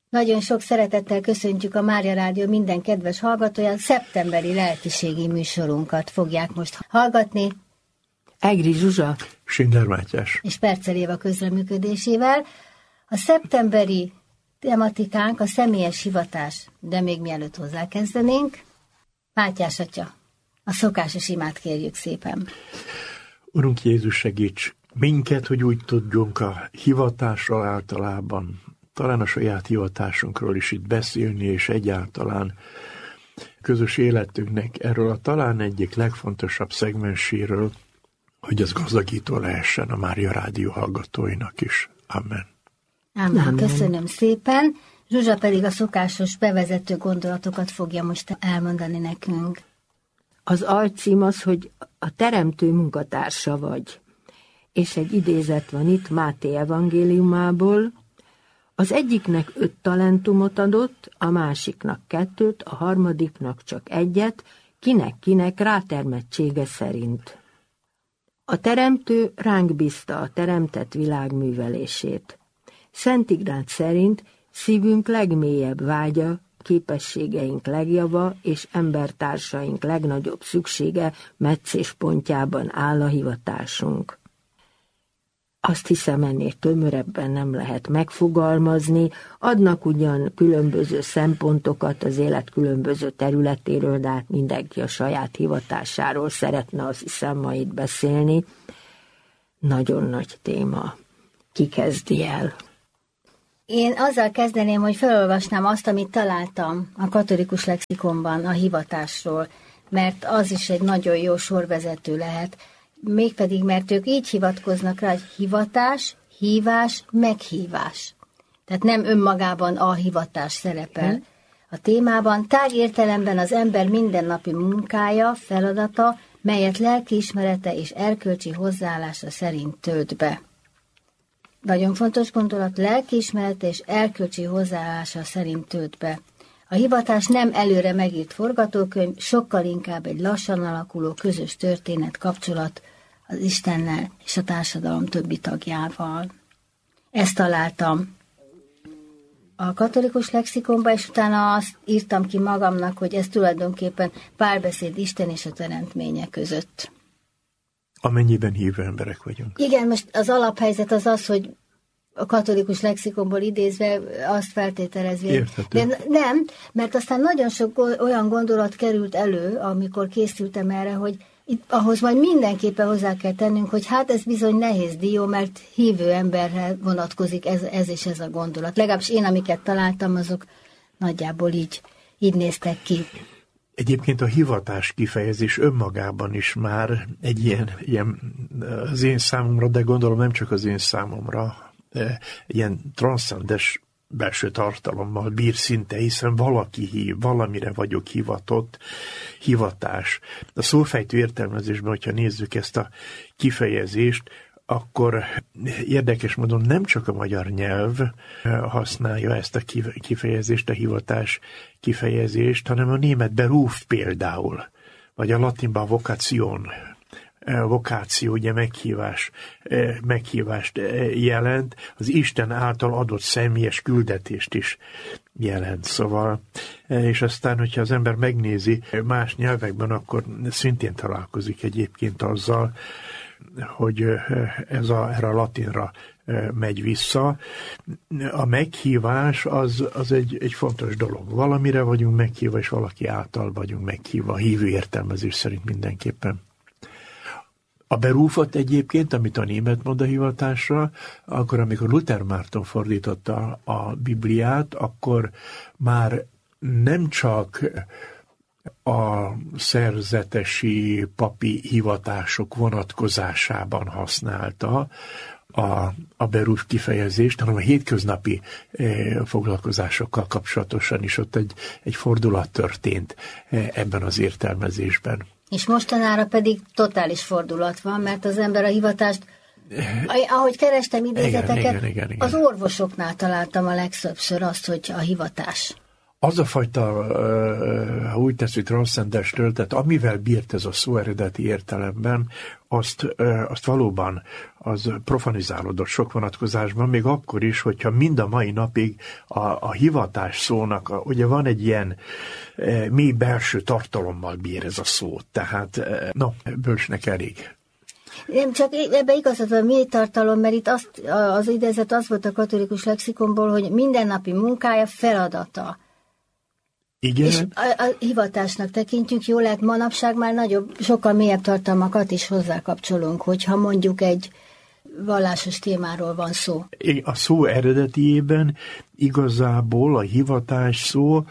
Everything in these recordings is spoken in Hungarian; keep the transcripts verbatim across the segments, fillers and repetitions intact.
Nagyon sok szeretettel köszöntjük a Mária Rádió minden kedves hallgatóját. Szeptemberi lelkiségi műsorunkat fogják most hallgatni. Egri Zsuzsa, Schindler Mátyás és Percel Éva közreműködésével. A szeptemberi tematikánk a személyes hivatás, de még mielőtt hozzákezdenénk, Mátyás atya, a szokásos imát kérjük szépen. Urunk Jézus, segíts minket, hogy úgy tudjunk a hivatásról általában, talán a saját hivatásunkról is itt beszélni, és egyáltalán közös életünknek erről a talán egyik legfontosabb szegmenséről, hogy az gazdagító lehessen a Mária Rádió hallgatóinak is. Amen. Amen. Amen. Köszönöm szépen. Zsuzsa pedig a szokásos bevezető gondolatokat fogja most elmondani nekünk. Az alcím az, hogy a teremtő munkatársa vagy. És egy idézet van itt Máté evangéliumából. Az egyiknek öt talentumot adott, a másiknak kettőt, a harmadiknak csak egyet, kinek-kinek rátermettsége szerint. A teremtő ránk bízta a teremtett világ művelését. Szent Ignác szerint szívünk legmélyebb vágya, képességeink legjava és embertársaink legnagyobb szüksége meccéspontjában áll a hivatásunk. Azt hiszem, ennél tömörebben nem lehet megfogalmazni, adnak ugyan különböző szempontokat az élet különböző területéről, de hát mindenki a saját hivatásáról szeretne, azt hiszem, ma itt beszélni. Nagyon nagy téma. Ki kezdi el? Én azzal kezdeném, hogy felolvasnám azt, amit találtam a katolikus lexikonban a hivatásról, mert az is egy nagyon jó sorvezető lehet. Mégpedig, mert ők így hivatkoznak rá, hogy hivatás, hívás, meghívás. Tehát nem önmagában a hivatás szerepel a témában. Tágértelemben az ember mindennapi munkája, feladata, melyet lelkiismerete és erkölcsi hozzáállása szerint tölt be. Nagyon fontos gondolat, lelkiismerete és erkölcsi hozzáállása szerint tölt be. A hivatás nem előre megírt forgatókönyv, sokkal inkább egy lassan alakuló közös történet, kapcsolat az Istennel és a társadalom többi tagjával. Ezt találtam a katolikus lexikonban, és utána azt írtam ki magamnak, hogy ez tulajdonképpen párbeszéd Isten és a teremtménye között. Amennyiben hívő emberek vagyunk. Igen, most az alaphelyzet az az, hogy a katolikus lexikonból idézve azt feltételezve. De nem, mert aztán nagyon sok olyan gondolat került elő, amikor készültem erre, hogy itt, ahhoz majd mindenképpen hozzá kell tennünk, hogy hát ez bizony nehéz dió, mert hívő emberre vonatkozik ez, ez és ez a gondolat. Legalábbis én, amiket találtam, azok nagyjából így, így néztek ki. Egyébként a hivatás kifejezés önmagában is már egy ilyen, ilyen az én számomra, de gondolom nem csak az én számomra, ilyen transzcendes belső tartalommal bír szinte, hiszen valaki hív, valamire vagyok hivatott, hivatás. A szófejtő értelmezésben, hogyha nézzük ezt a kifejezést, akkor érdekes módon nem csak a magyar nyelv használja ezt a kifejezést, a hivatás kifejezést, hanem a német beruf például, vagy a latinban vocation, vokáció, ugye meghívás, meghívást jelent, az Isten által adott személyes küldetést is jelent. Szóval, és aztán, hogyha az ember megnézi más nyelvekben, akkor szintén találkozik egyébként azzal, hogy ez a, erre a latinra megy vissza. A meghívás az, az egy, egy fontos dolog. Valamire vagyunk meghívva, és valaki által vagyunk meghívva, a hívő értelmezés szerint mindenképpen. A berúfot egyébként, amit a német mond a hivatásra, akkor, amikor Luther Márton fordította a Bibliát, akkor már nem csak a szerzetesi papi hivatások vonatkozásában használta a, a berúf kifejezést, hanem a hétköznapi e, foglalkozásokkal kapcsolatosan is ott egy, egy fordulat történt e, ebben az értelmezésben. És mostanára pedig totális fordulat van, mert az ember a hivatást, ahogy kerestem idézeteket, igen, igen, igen, igen. Az orvosoknál találtam a legtöbbször azt, hogy a hivatás. az a fajta, ha úgy teszünk, transzcendens töltet, amivel bírt ez a szó eredeti értelemben, azt, azt valóban az profanizálódott sok vonatkozásban, még akkor is, hogyha mind a mai napig a, a hivatás szónak, a, ugye van egy ilyen e, mély belső tartalommal bír ez a szó, tehát e, no, bölcsnek elég. Nem, csak ebbe igazad a mély tartalom, mert itt azt, az idézet az volt a katolikus lexikonból, hogy mindennapi munkája feladata. Igen. És a, a hivatásnak tekintjük, jól lehet, manapság már nagyobb, sokkal mélyebb tartalmakat is hozzákapcsolunk, hogyha mondjuk egy vallásos témáról van szó. A szó eredetiében igazából a hivatás szó,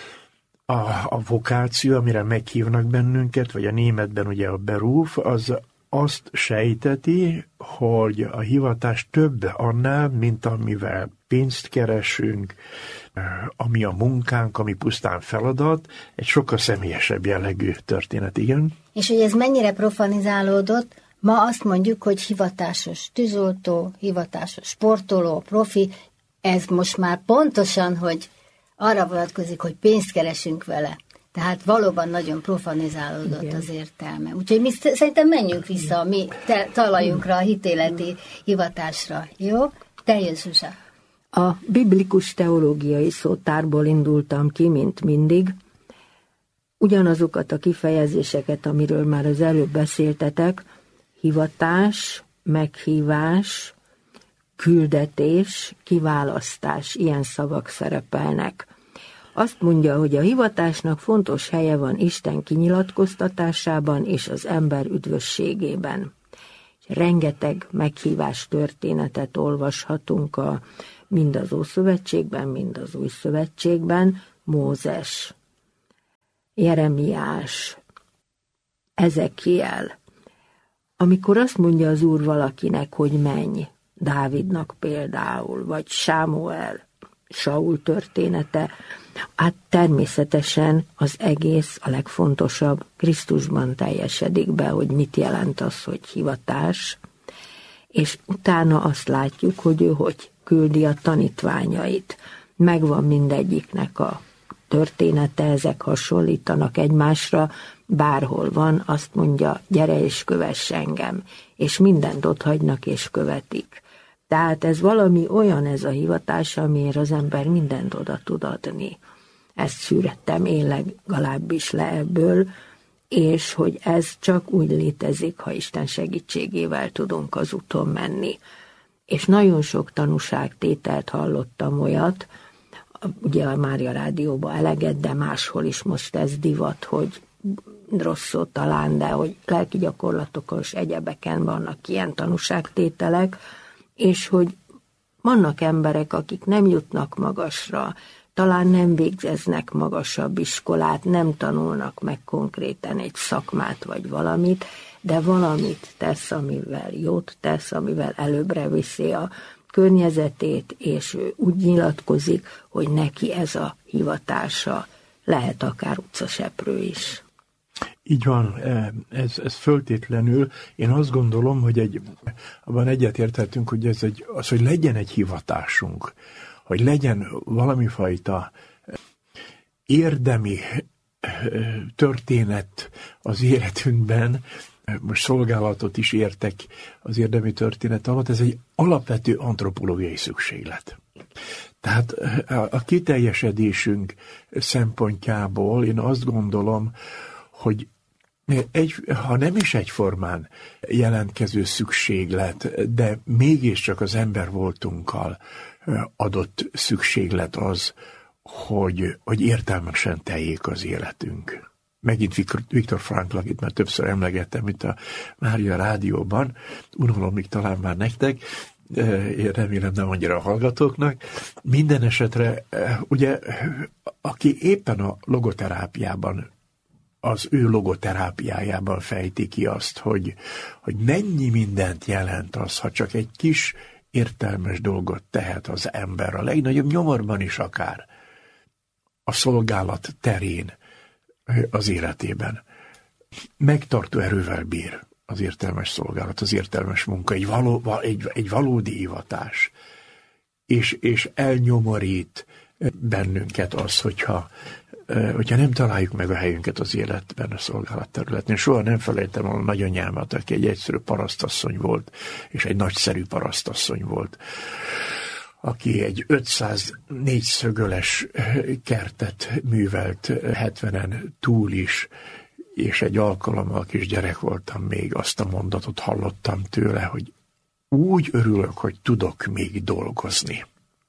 a, a vokáció, amire meghívnak bennünket, vagy a németben ugye a beruf, az azt sejteti, hogy a hivatás több annál, mint amivel pénzt keresünk, ami a munkánk, ami pusztán feladat, egy sokkal személyesebb jellegű történet, igen. És hogy ez mennyire profanizálódott, ma azt mondjuk, hogy hivatásos tűzoltó, hivatásos sportoló, profi, ez most már pontosan, hogy arra vonatkozik, hogy pénzt keresünk vele. Tehát valóban nagyon profanizálódott igen. az értelme. Úgyhogy mi szerintem menjünk vissza a mi talajunkra, a hitéleti hivatásra. Jó? Te jössz, Zsuzsa. A biblikus teológiai szótárból indultam ki, mint mindig. Ugyanazokat a kifejezéseket, amiről már az előbb beszéltetek, hivatás, meghívás, küldetés, kiválasztás, ilyen szavak szerepelnek. Azt mondja, hogy a hivatásnak fontos helye van Isten kinyilatkoztatásában és az ember üdvösségében. Rengeteg meghívás történetet olvashatunk a, mind az Ószövetségben, mind az Új Szövetségben. Mózes, Jeremiás, Ezekiel. Amikor azt mondja az Úr valakinek, hogy menj, Dávidnak például, vagy Sámuel, Saul története, hát természetesen az egész, a legfontosabb Krisztusban teljesedik be, hogy mit jelent az, hogy hivatás, és utána azt látjuk, hogy ő hogy küldi a tanítványait. Megvan mindegyiknek a története, ezek hasonlítanak egymásra, bárhol van, azt mondja, gyere és kövess engem, és mindent ott hagynak és követik. Tehát ez valami olyan ez a hivatás, amiért az ember mindent oda tud adni. Ezt szűrettem én legalábbis le ebből, és hogy ez csak úgy létezik, ha Isten segítségével tudunk az úton menni. És nagyon sok tanúságtételt hallottam olyat, ugye a Mária Rádióban eleget, de máshol is most ez divat, hogy rossz szó talán, de hogy lelki gyakorlatokon és egyebeken vannak ilyen tanúságtételek, és hogy vannak emberek, akik nem jutnak magasra, talán nem végeznek magasabb iskolát, nem tanulnak meg konkrétan egy szakmát vagy valamit, de valamit tesz, amivel jót tesz, amivel előbbre viszi a környezetét, és ő úgy nyilatkozik, hogy neki ez a hivatása, lehet akár utcaseprő is. Így van, ez, ez föltétlenül. Én azt gondolom, hogy egy, abban egyetértettünk, hogy ez egy, az, hogy legyen egy hivatásunk, hogy legyen valami fajta érdemi történet az életünkben, most szolgálatot is értek az érdemi történet alatt, ez egy alapvető antropológiai szükséglet. Tehát a kiteljesedésünk szempontjából én azt gondolom, hogy egy, ha nem is egyformán jelentkező szükséglet, de mégiscsak az ember voltunkkal adott szükséglet az, hogy, hogy értelmesen teljék az életünk. Megint Viktor Frankl, akit már többször emlegettem, mint a Mária Rádióban, unalom még talán már nektek, én remélem nem annyira a hallgatóknak. Minden esetre, ugye, aki éppen a logoterápiában, az ő logoterápiájában fejti ki azt, hogy, hogy mennyi mindent jelent az, ha csak egy kis értelmes dolgot tehet az ember, a legnagyobb nyomorban is akár, a szolgálat terén az életében. Megtartó erővel bír az értelmes szolgálat, az értelmes munka, egy, való, egy, egy valódi hivatás, és, és elnyomorít bennünket az, hogyha, hogyha nem találjuk meg a helyünket az életben, a szolgálat területén. Soha nem felejtem a nagyanyámat, aki egy egyszerű parasztasszony volt, és egy nagyszerű parasztasszony volt, aki egy ötszáznégy szögöles kertet művelt hetvenen túl is, és egy alkalommal kisgyerek voltam még, azt a mondatot hallottam tőle, hogy úgy örülök, hogy tudok még dolgozni.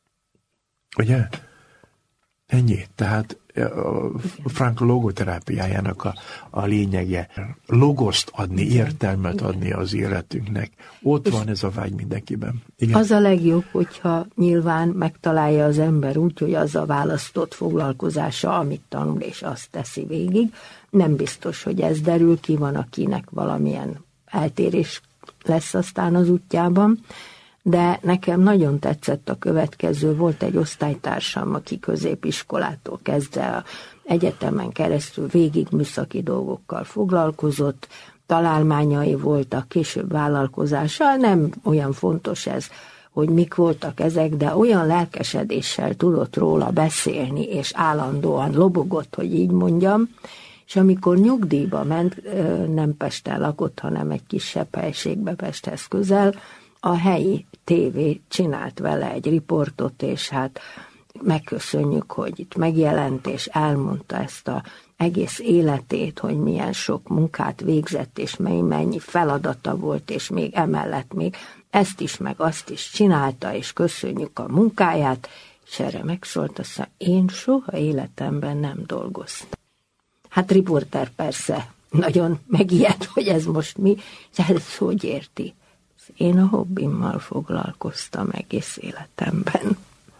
Ugye? Ennyi. Tehát a Frank logoterápiájának a, a lényege. Logoszt adni, értelmet adni az életünknek. Ott van ez a vágy mindenkiben. Igen. Az a legjobb, hogyha nyilván megtalálja az ember úgy, hogy az a választott foglalkozása, amit tanul, és azt teszi végig. Nem biztos, hogy ez derül ki, van akinek valamilyen eltérés lesz aztán az útjában, de nekem nagyon tetszett a következő, volt egy osztálytársam, aki középiskolától kezdve a egyetemen keresztül végig műszaki dolgokkal foglalkozott, találmányai voltak, később vállalkozással, nem olyan fontos ez, hogy mik voltak ezek, de olyan lelkesedéssel tudott róla beszélni, és állandóan lobogott, hogy így mondjam, és amikor nyugdíjba ment, nem Pesten lakott, hanem egy kisebb helységbe Pesthez közel, a helyi tévé csinált vele egy riportot, és hát megköszönjük, hogy itt megjelent, és elmondta ezt az egész életét, hogy milyen sok munkát végzett, és mennyi feladata volt, és még emellett még ezt is, meg azt is csinálta, és köszönjük a munkáját, és erre megszólt, azt mondja, én soha életemben nem dolgoztam. Hát riporter persze nagyon megijedt, hogy ez most mi, de ez hogy érti? Én a hobbimmal foglalkoztam egész életemben.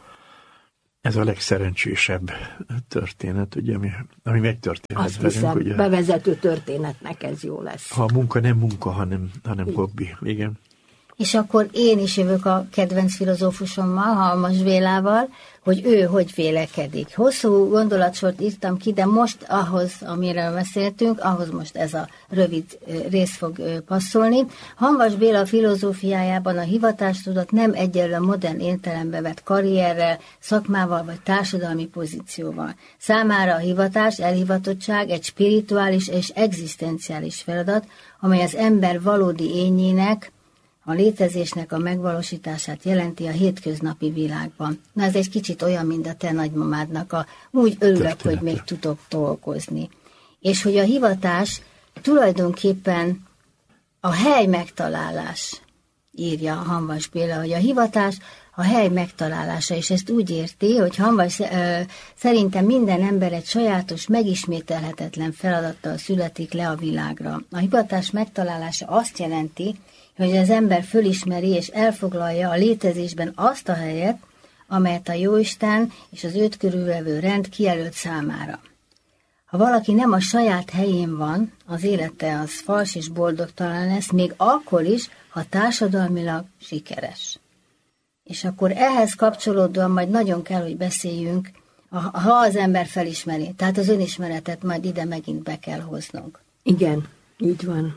Ez a legszerencsésebb történet, ugye, ami, ami megtörténhet azt velünk. Hiszem, ugye, bevezető történetnek ez jó lesz. Ha a munka nem munka, hanem, hanem hobbi. Igen. És akkor én is jövök a kedvenc filozófusommal, Halmas Bélával, hogy ő hogy vélekedik. Hosszú gondolatsort írtam ki, de most ahhoz, amiről beszéltünk, ahhoz most ez a rövid rész fog passzolni. Halmas Béla filozófiájában a hivatástudat nem egyenlően modern értelembe vett karrierrel, szakmával vagy társadalmi pozícióval. Számára a hivatás, elhivatottság egy spirituális és egzisztenciális feladat, amely az ember valódi énjének, a létezésnek a megvalósítását jelenti a hétköznapi világban. Na ez egy kicsit olyan, mint a te nagymamádnak a úgy örülök, Története. Hogy még tudok dolgozni. És hogy a hivatás tulajdonképpen a hely megtalálás, írja Hamvas Béla, hogy a hivatás a hely megtalálása, és ezt úgy érti, hogy Hamvas szerintem minden ember egy sajátos, megismételhetetlen feladattal születik le a világra. A hivatás megtalálása azt jelenti, hogy az ember fölismeri és elfoglalja a létezésben azt a helyet, amelyet a Jóisten és az őt körülvevő rend kijelölt számára. Ha valaki nem a saját helyén van, az élete az fals és boldogtalan lesz, még akkor is, ha társadalmilag sikeres. És akkor ehhez kapcsolódóan majd nagyon kell, hogy beszéljünk, ha az ember felismeri. Tehát az önismeretet majd ide megint be kell hoznunk. Igen, így van.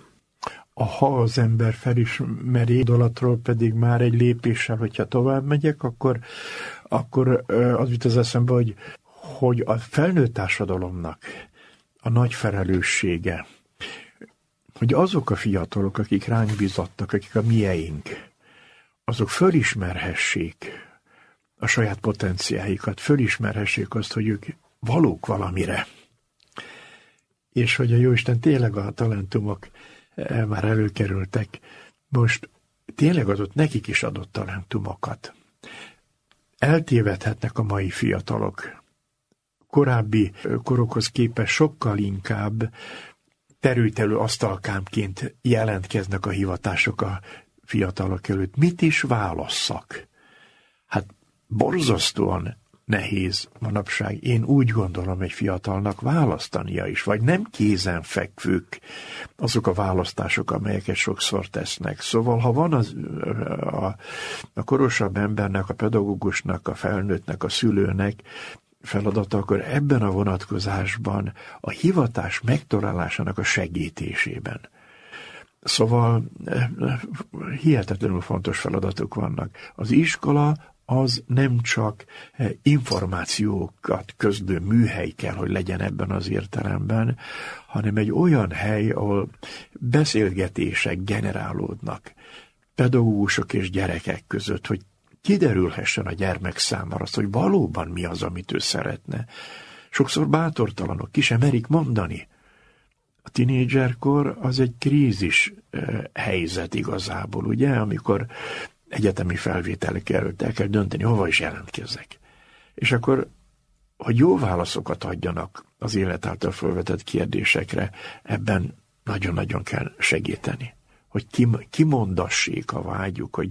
Ha az ember felismeri, gondolatról pedig már egy lépéssel, hogyha tovább megyek, akkor, akkor az jut az eszembe, hogy, hogy a felnőtt társadalomnak a nagy felelőssége, hogy azok a fiatalok, akik ránk bizottak, akik a mieink, azok fölismerhessék a saját potenciáikat, fölismerhessék azt, hogy ők valók valamire. És hogy a Jóisten tényleg a talentumok már előkerültek, most tényleg adott, nekik is adott talentumokat. Eltévedhetnek a mai fiatalok. Korábbi korokhoz képest sokkal inkább terültelő asztalkámként jelentkeznek a hivatások a fiatalok előtt. Mit is válasszak? Hát borzasztóan nehéz manapság. Én úgy gondolom, egy fiatalnak választania is, vagy nem kézenfekvők azok a választások, amelyeket sokszor tesznek. Szóval, ha van az, a, a korosabb embernek, a pedagógusnak, a felnőttnek, a szülőnek feladata, akkor ebben a vonatkozásban a hivatás megtalálásának a segítésében. Szóval hihetetlenül fontos feladatok vannak. Az iskola az nem csak információkat közlő műhely kell, hogy legyen ebben az értelemben, hanem egy olyan hely, ahol beszélgetések generálódnak pedagógusok és gyerekek között, hogy kiderülhessen a gyermek számára azt, hogy valóban mi az, amit ő szeretne. Sokszor bátortalanok, ki sem merik mondani. A tinédzserkor az egy krízis helyzet igazából, ugye, amikor egyetemi felvételek előtt el kell dönteni, hova is jelentkezzek. És akkor, hogy jó válaszokat adjanak az élet által felvetett kérdésekre, ebben nagyon-nagyon kell segíteni. Hogy kimondassék a vágyuk, hogy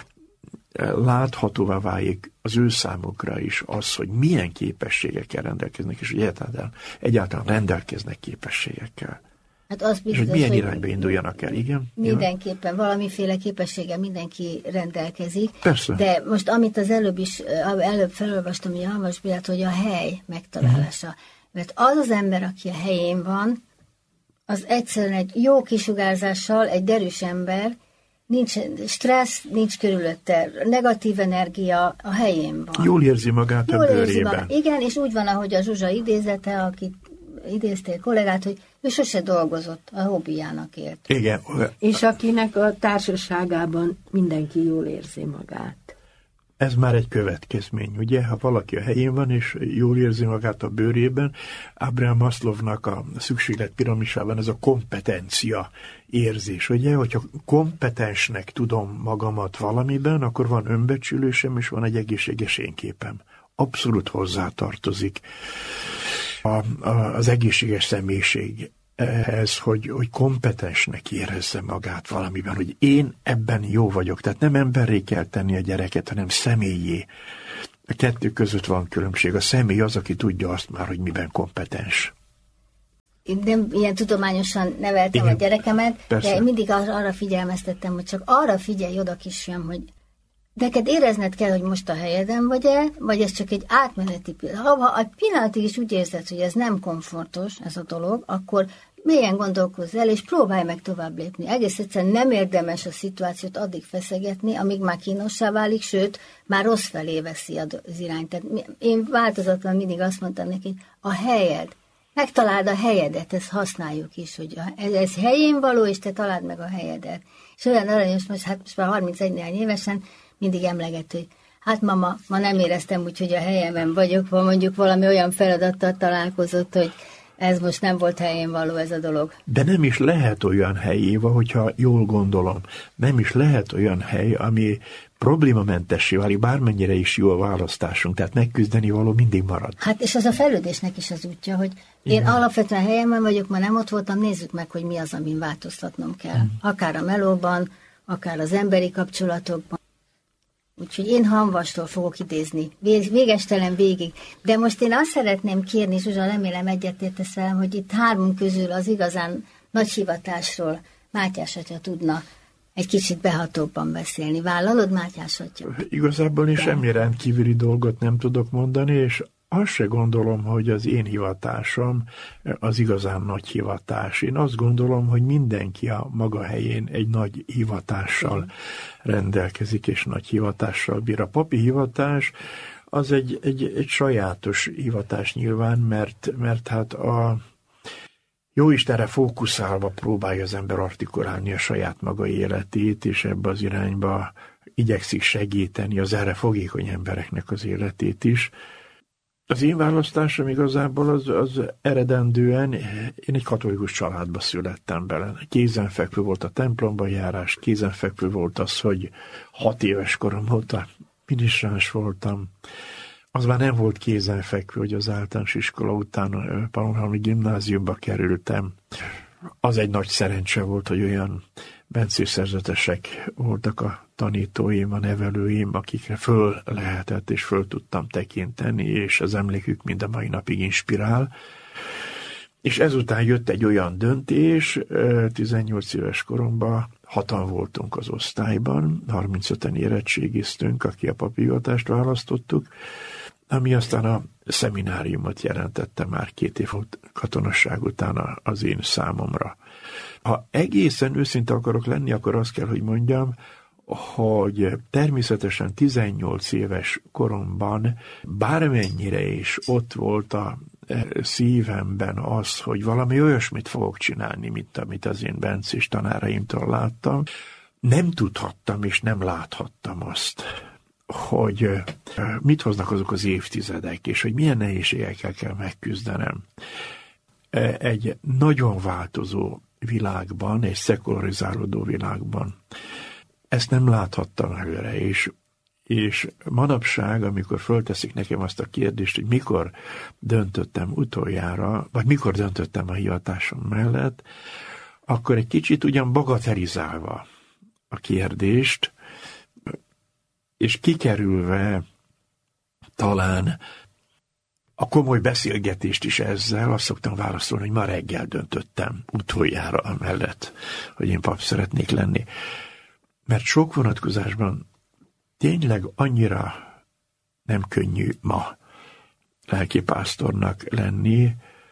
láthatóvá váljék az ő számukra is az, hogy milyen képességekkel rendelkeznek, és hogy egyáltalán, egyáltalán rendelkeznek képességekkel. Hát az biztos, és hogy milyen irányba induljanak el, igen? Mindenképpen igen? Valamiféle képessége mindenki rendelkezik. Persze. De most amit az előbb is, előbb felolvastam, hogy a Halmas Bélát, hogy a hely megtalálása. Uh-huh. Mert az az ember, aki a helyén van, az egyszerűen egy jó kisugárzással, egy derűs ember, nincs stressz, nincs körülötte, negatív energia, a helyén van. Jól érzi magát Jól a bőrében. Igen, és úgy van, ahogy a Zsuzsa idézete, akit idéztél kollégát, hogy ő sose dolgozott, a hobbijának élt. Igen. És akinek a társaságában mindenki jól érzi magát. Ez már egy következmény, ugye? Ha valaki a helyén van, és jól érzi magát a bőrében, Abraham Maslownak a szükséglet piramisában ez a kompetencia érzés, ugye? Hogyha kompetensnek tudom magamat valamiben, akkor van önbecsülésem, és van egy egészséges énképem. Abszolút hozzátartozik a, a, az egészséges személyiség ehhez, hogy, hogy kompetensnek érezze magát valamiben, hogy én ebben jó vagyok. Tehát nem emberré kell tenni a gyereket, hanem személyé. A kettő között van különbség. A személy az, aki tudja azt már, hogy miben kompetens. Én nem ilyen tudományosan neveltem Igen, a gyerekemet, persze. De mindig arra figyelmeztettem, hogy csak arra figyelj oda, kisfiam, hogy neked érezned kell, hogy most a helyeden vagy-e, vagy ez csak egy átmeneti pillanat. Ha, ha egy pillanatig is úgy érzed, hogy ez nem komfortos, ez a dolog, akkor mélyen gondolkozz el, és próbálj meg tovább lépni. Egész egyszerűen nem érdemes a szituációt addig feszegetni, amíg már kínossá válik, sőt, már rossz felé veszi az irányt. Tehát én változatlan mindig azt mondtam neki, a helyed, megtaláld a helyedet, ezt használjuk is, hogy ez, ez helyén való, és te találd meg a helyedet. És olyan aranyos, most, hát most már harmincegy néhány évesen, mindig emleget, hogy hát mama, ma nem éreztem úgy, hogy a helyemen vagyok, vagy mondjuk valami olyan feladattal találkozott, hogy ez most nem volt helyén való ez a dolog. De nem is lehet olyan hely, Éva, hogyha jól gondolom. Nem is lehet olyan hely, ami problémamentessé válik, bármennyire is jó a választásunk, tehát megküzdeni való mindig marad. Hát és az a fejlődésnek is az útja, hogy én Igen. alapvetően helyemen vagyok, ma nem ott voltam, nézzük meg, hogy mi az, amin változtatnom kell. Hmm. Akár a melóban, akár az emberi kapcsolatokban. Úgyhogy én Hamvastól fogok idézni, végestelen végig. De most én azt szeretném kérni, Zsuzsa, remélem egyetértesz velem, hogy itt hármunk közül az igazán nagy hivatásról Mátyás atya tudna egy kicsit behatóbban beszélni. Vállalod, Mátyás atya? Igazából én semmi rendkívüli dolgot nem tudok mondani, és azt se gondolom, hogy az én hivatásom az igazán nagy hivatás. Én azt gondolom, hogy mindenki a maga helyén egy nagy hivatással rendelkezik, és nagy hivatással bír. A papi hivatás az egy, egy, egy sajátos hivatás nyilván, mert, mert hát a Jóistenre fókuszálva próbálja az ember artikulálni a saját maga életét, és ebbe az irányba igyekszik segíteni az erre fogékony embereknek az életét is. Az én választásom igazából az, az eredendően, én egy katolikus családba születtem bele. Kézenfekvő volt a templomba járás, kézenfekvő volt az, hogy hat éves korom óta minisztráns voltam. Az már nem volt kézenfekvő, hogy az általános iskola után a Pannonhalmi gimnáziumba kerültem. Az egy nagy szerencse volt, hogy olyan bencésszerzetesek voltak a tanítóim, a nevelőim, akikre föl lehetett és föl tudtam tekinteni, és az emlékük mind a mai napig inspirál. És ezután jött egy olyan döntés, tizennyolc éves koromban hatan voltunk az osztályban, harmincöten érettségiztünk, aki a papi hivatást választottuk, ami aztán a szemináriumot jelentette már két év katonasság után az én számomra. Ha egészen őszinte akarok lenni, akkor azt kell, hogy mondjam, hogy természetesen tizennyolc éves koromban bármennyire is ott volt a szívemben az, hogy valami olyasmit fogok csinálni, mint amit az én bencés tanáraimtól láttam, nem tudhattam és nem láthattam azt, hogy mit hoznak azok az évtizedek, és hogy milyen nehézségekkel kell megküzdenem. Egy nagyon változó világban, egy szekularizálódó világban. Ezt nem láthattam előre, és, és manapság, amikor fölteszik nekem azt a kérdést, hogy mikor döntöttem utoljára, vagy mikor döntöttem a hivatásom mellett, akkor egy kicsit ugyan bagatelizálva a kérdést, és kikerülve talán a komoly beszélgetést is ezzel, azt szoktam válaszolni, hogy ma reggel döntöttem utoljára amellett, hogy én pap szeretnék lenni. Mert sok vonatkozásban tényleg annyira nem könnyű ma lelkipásztornak lenni,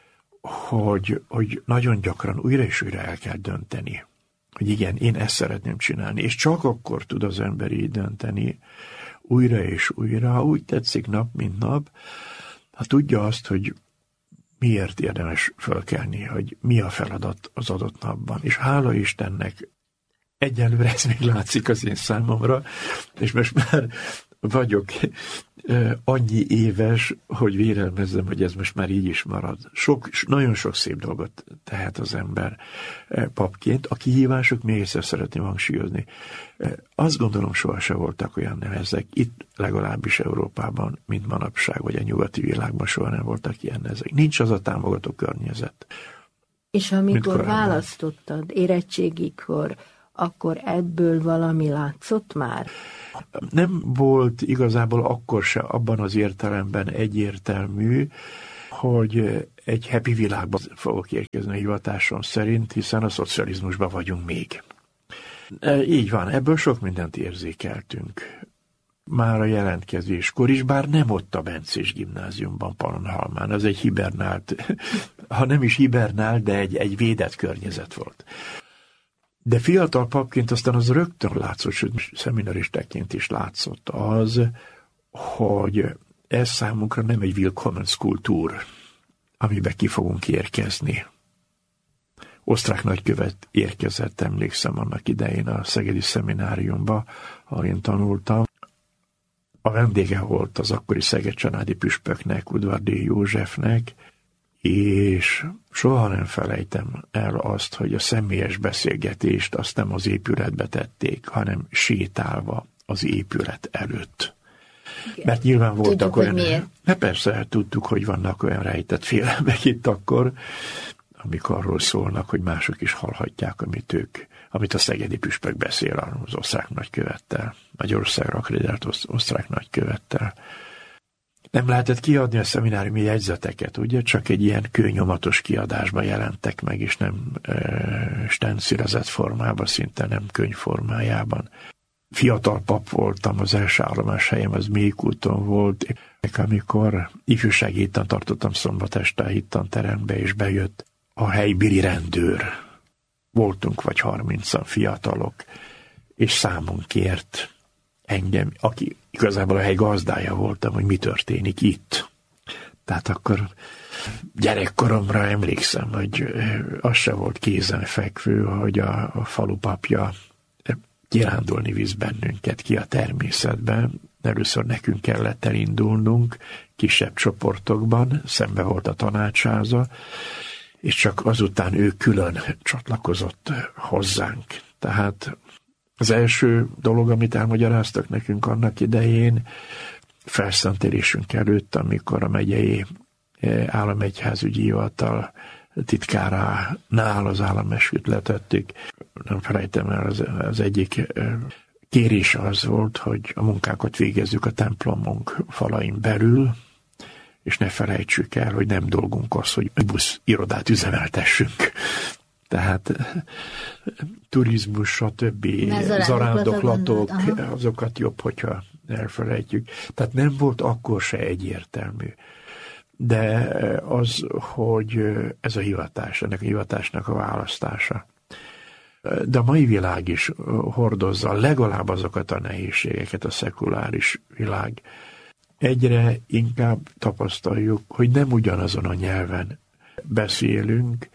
hogy, hogy nagyon gyakran újra és újra el kell dönteni, hogy igen, én ezt szeretném csinálni, és csak akkor tud az ember így dönteni újra és újra, ha úgy tetszik nap, mint nap, ha tudja azt, hogy miért érdemes fölkelni, hogy mi a feladat az adott napban. És hála Istennek, egyelőre ez még látszik az én számomra, és most már vagyok annyi éves, hogy vélelmezzem, hogy ez most már így is marad. Sok, nagyon sok szép dolgot tehet az ember papként. A kihívások, még egyszer szeretném hangsúlyozni. Azt gondolom, sohasem voltak olyan nehezek, itt legalábbis Európában, mint manapság, vagy a nyugati világban soha nem voltak ilyen nehezek. Nincs az a támogató környezet. És amikor választottad érettségikor, akkor ebből valami látszott már? Nem volt igazából akkor se abban az értelemben egyértelmű, hogy egy happy világban fogok érkezni a hivatásom szerint, hiszen a szocializmusban vagyunk még. Így van, ebből sok mindent érzékeltünk. Már a jelentkezéskor is, bár nem ott a bencés gimnáziumban, Pannonhalmán, az egy hibernált, ha nem is hibernált, de egy, egy védett környezet volt. De fiatal papként aztán az rögtön látszott, sőt, szeminaristaként is látszott az, hogy ez számunkra nem egy Willkommenskultúr, amiben ki fogunk érkezni. Osztrák nagykövet érkezett, emlékszem annak idején a szegedi szemináriumba, ahol én tanultam. A vendége volt az akkori szeged-csanádi püspöknek, Udvardi Józsefnek, és soha nem felejtem el azt, hogy a személyes beszélgetést azt nem az épületbe tették, hanem sétálva az épület előtt. Igen. Mert nyilván voltak tudjuk, olyan... Miért? Ne persze, tudtuk, hogy vannak olyan rejtett félelmek itt akkor, amik arról szólnak, hogy mások is hallhatják, amit ők, amit a szegedi püspök beszél az osztrák nagykövettel, Magyarországra akreditált osztrák nagykövettel. Nem lehetett kiadni a szemináriumi jegyzeteket, ugye? Csak egy ilyen kőnyomatos kiadásban jelentek meg, és nem e, stencilezett formában, szinte nem könyv formájában. Fiatal pap voltam, az első állomás helyem az Mékúton volt, amikor ifjúsági hittan tartottam szombat este a hittanterembe, és bejött a helybéli rendőr. Voltunk vagy harmincan fiatalok, és számon kért engem, aki igazából a hely gazdája voltam, hogy mi történik itt. Tehát akkor gyerekkoromra emlékszem, hogy az se volt kézenfekvő, hogy a, a falupapja kirándulni visz bennünket ki a természetben. Először nekünk kellett elindulnunk kisebb csoportokban, szembe volt a tanácsháza, és csak azután ő külön csatlakozott hozzánk. Tehát az első dolog, amit elmagyaráztak nekünk annak idején, felszentelésünk előtt, amikor a megyei államegyházügyi hivatal titkáránál az államesküt letettük. Nem felejtem el, az, az egyik kérés az volt, hogy a munkákat végezzük a templomunk falain belül, és ne felejtsük el, hogy nem dolgunk az, hogy busz irodát üzemeltessünk. Tehát turizmus, stb. Zarándoklatok, azokat jobb, hogyha elfelejtjük. Tehát nem volt akkor se egyértelmű. De az, hogy ez a hivatás, ennek a hivatásnak a választása, de a mai világ is hordozza legalább azokat a nehézségeket, a szekuláris világ. Egyre inkább tapasztaljuk, hogy nem ugyanazon a nyelven beszélünk,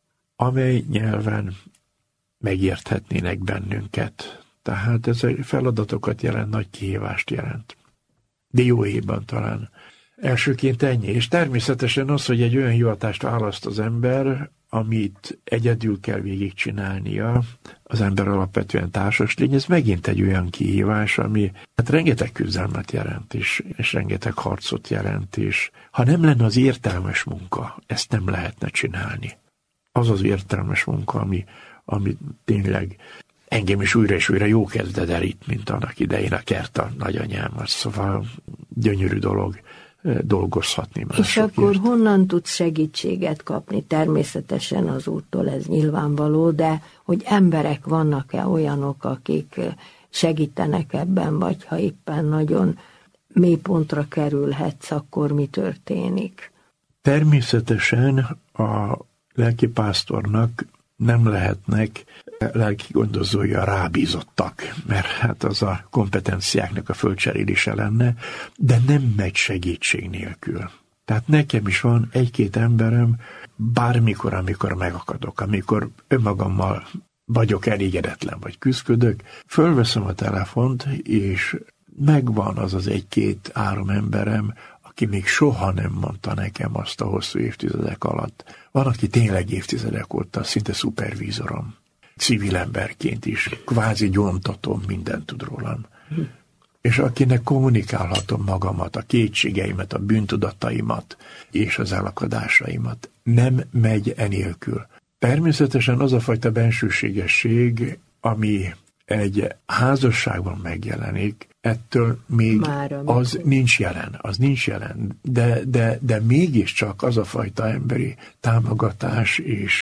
amely nyelven megérthetnének bennünket. Tehát ez feladatokat jelent, nagy kihívást jelent. Dióhéjban talán elsőként ennyi. És természetesen az, hogy egy olyan hivatást választ az ember, amit egyedül kell végigcsinálnia, az ember alapvetően társas lény, ez megint egy olyan kihívás, ami hát rengeteg küzdelmet jelent is, és rengeteg harcot jelent is. Ha nem lenne az értelmes munka, ezt nem lehetne csinálni. Az az értelmes munka, ami, ami tényleg engem is újra és újra jó kezded el itt, mint annak idején a kert a nagyanyámat. Szóval gyönyörű dolog dolgozhatni másokért. És akkor honnan tudsz segítséget kapni? Természetesen az Úrtól, ez nyilvánvaló, de hogy emberek vannak-e olyanok, akik segítenek ebben, vagy ha éppen nagyon mélypontra kerülhetsz, akkor mi történik? Természetesen a lelkipásztornak nem lehetnek lelki gondozója rábízottak, mert hát az a kompetenciáknak a fölcserélése lenne, de nem megy segítség nélkül. Tehát nekem is van egy-két emberem, bármikor, amikor megakadok, amikor önmagammal vagyok elégedetlen, vagy küzdködök, fölveszem a telefont, és megvan az az egy-két-három emberem, aki még soha nem mondta nekem azt a hosszú évtizedek alatt. Van, aki tényleg évtizedek óta szinte szupervízorom. Civil emberként is, kvázi gyóntatom, mindent tud rólam. Hm. És akinek kommunikálhatom magamat, a kétségeimet, a bűntudataimat és az elakadásaimat. Nem megy enélkül. Természetesen az a fajta bensőségesség, ami egy házasságban megjelenik, ettől még Már, az nincs jelen, az nincs jelen, de, de, de mégiscsak az a fajta emberi támogatás és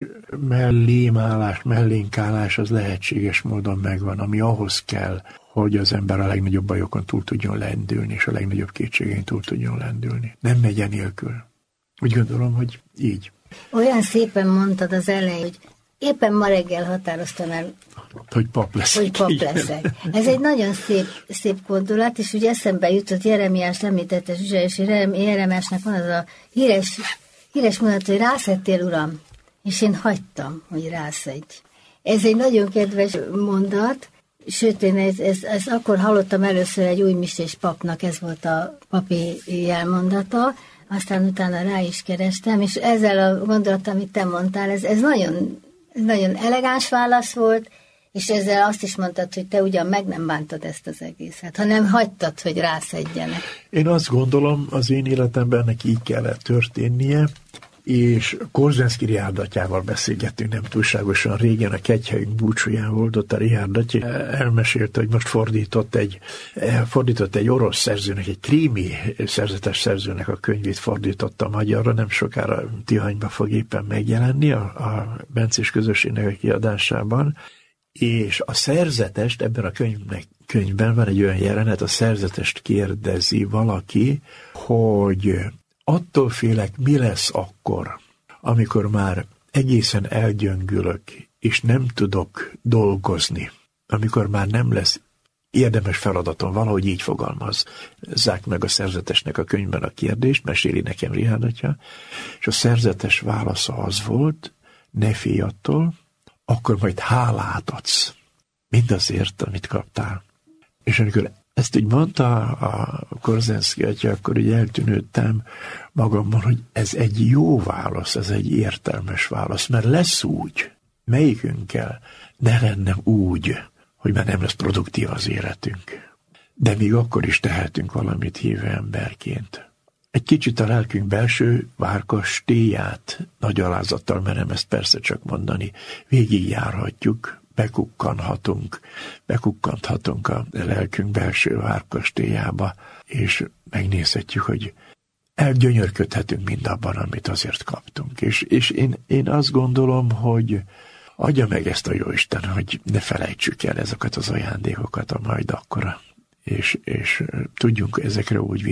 mellémálás, mellénkálás az lehetséges módon megvan, ami ahhoz kell, hogy az ember a legnagyobb bajokon túl tudjon lendülni, és a legnagyobb kétségein túl tudjon lendülni. Nem megy nélkül. Úgy gondolom, hogy így. Olyan szépen mondtad az elején, hogy éppen ma reggel határoztam el, hogy pap leszek. Hogy pap leszek. Ez egy nagyon szép, szép gondolat, és ugye eszembe jutott, Jeremiás említette, és Jeremiásnak van az a híres, híres mondat, hogy rászedtél, Uram, és én hagytam, hogy rászedj. Ez egy nagyon kedves mondat, sőt, én ez, ez, ez akkor hallottam először egy új misés papnak, ez volt a papi jelmondata, aztán utána rá is kerestem, és ezzel a gondolattal, amit te mondtál, ez, ez nagyon, nagyon elegáns válasz volt, és ezzel azt is mondtad, hogy te ugyan meg nem bántad ezt az egészet, hanem hagytad, hogy rászedjenek. Én azt gondolom, az én életemben ennek így kellett történnie, és Korzenszky Richárd atyával beszélgettünk nem túlságosan régen, a kegyhelyünk búcsúján volt, ott a Richárd atya elmesélte, hogy most fordított egy, fordított egy orosz szerzőnek, egy krími szerzetes szerzőnek a könyvét fordította magyarra, nem sokára Tihanyba fog éppen megjelenni a, a Bencés közösségnek a kiadásában, és a szerzetest, ebben a könyvnek, könyvben van egy olyan jelenet, a szerzetest kérdezi valaki, hogy attól félek, mi lesz akkor, amikor már egészen elgyöngülök, és nem tudok dolgozni, amikor már nem lesz érdemes feladatom, valahogy így fogalmazzák meg a szerzetesnek a könyvben a kérdést, meséli nekem Richárd atya, és a szerzetes válasza az volt, ne félj attól, akkor majd hálát adsz mindazért, amit kaptál. És amikor ezt így mondta a Korzenszky atya, akkor így eltűnődtem magamban, hogy ez egy jó válasz, ez egy értelmes válasz, mert lesz úgy, melyikünkkel ne lenne úgy, hogy már nem lesz produktív az életünk. De még akkor is tehetünk valamit hívő emberként. Egy kicsit a lelkünk belső várkastélyát, nagy alázattal merem ezt persze csak mondani, végigjárhatjuk, bekukkanhatunk, bekukkanthatunk a lelkünk belső várkastélyába, és megnézhetjük, hogy elgyönyörködhetünk mindabban, amit azért kaptunk. És, és én, én azt gondolom, hogy adja meg ezt a Jóisten, hogy ne felejtsük el ezeket az ajándékokat a majd akkora, és, és tudjunk ezekre úgy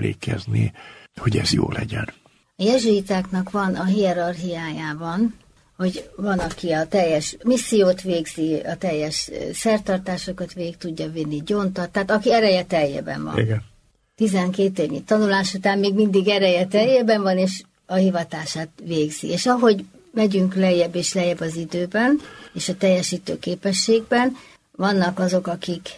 visszaemlékezni, hogy ez jó legyen. A jezsuitáknak van a hierarchiájában hogy van, aki a teljes missziót végzi, a teljes szertartásokat végig tudja vinni, gyontat, tehát aki ereje teljében van. Igen. tizenkét évnyi tanulás után még mindig ereje teljében van, és a hivatását végzi. És ahogy megyünk lejjebb és lejjebb az időben, és a teljesítő képességben, vannak azok, akik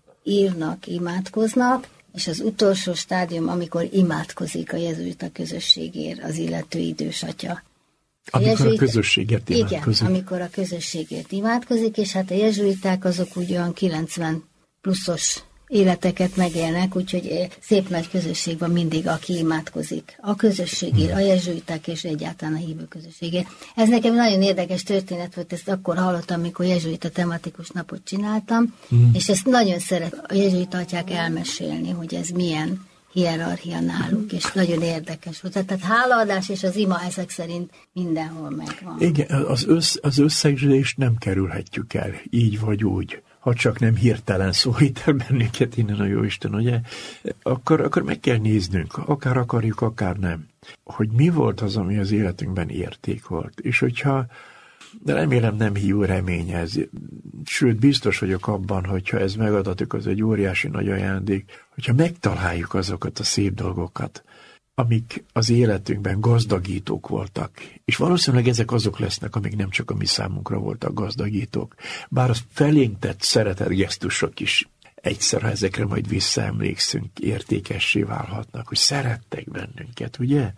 írnak, imádkoznak, és az utolsó stádium, amikor imádkozik a jezsuita közösségért az illető idős atya. A amikor jezsuita... a közösségért imádkozik. Igen, amikor a közösségért imádkozik, és hát a jezsuiták azok úgy olyan kilencven pluszos életeket megélnek, úgyhogy szép nagy közösség van mindig, aki imádkozik. A közösségért, a jezsuiták és egyáltalán a hívő közösségért. Ez nekem nagyon érdekes történet volt, ezt akkor hallottam, amikor jezsuita tematikus napot csináltam, mm. és ezt nagyon szeret a jezsuita atyák elmesélni, hogy ez milyen hierarchia náluk, és nagyon érdekes volt. Tehát hálaadás és az ima ezek szerint mindenhol megvan. Igen, az, össz, az összegzést nem kerülhetjük el, így vagy úgy. Ha csak nem hirtelen szólít el bennünket innen a Jóisten, ugye? Akkor, akkor meg kell néznünk, akár akarjuk, akár nem, hogy mi volt az, ami az életünkben érték volt. És hogyha, de remélem nem hiú remény ez, sőt, biztos vagyok abban, hogyha ez megadatik, az egy óriási nagy ajándék, hogyha megtaláljuk azokat a szép dolgokat, amik az életünkben gazdagítók voltak. És valószínűleg ezek azok lesznek, amik nem csak a mi számunkra voltak gazdagítók. Bár a felénk tett szeretetgesztusok is egyszer, ha ezekre majd visszaemlékszünk, értékessé válhatnak, hogy szerettek bennünket, ugye?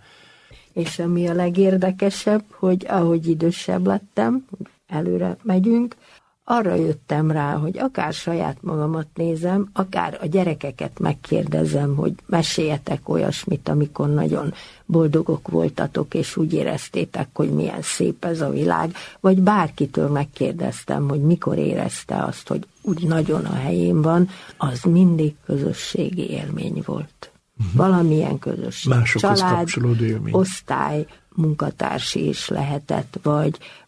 És ami a legérdekesebb, hogy ahogy idősebb lettem, előre megyünk, arra jöttem rá, hogy akár saját magamat nézem, akár a gyerekeket megkérdezem, hogy meséljetek olyasmit, amikor nagyon boldogok voltatok, és úgy éreztétek, hogy milyen szép ez a világ, vagy bárkitől megkérdeztem, hogy mikor érezte azt, hogy úgy nagyon a helyén van, az mindig közösségi élmény volt. Uh-huh. Valamilyen közösség. Másokhoz család, kapcsolódó élmény. Osztály, munkatársi is lehetett, vagy